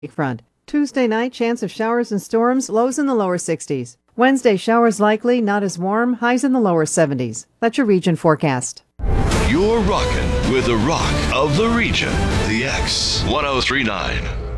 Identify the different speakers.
Speaker 1: front. Tuesday night, chance of showers and storms, lows in the lower 60s. Wednesday, showers likely, not as warm, highs in the lower 70s. That's your region forecast.
Speaker 2: You're rocking with the rock of the region, the X 1039.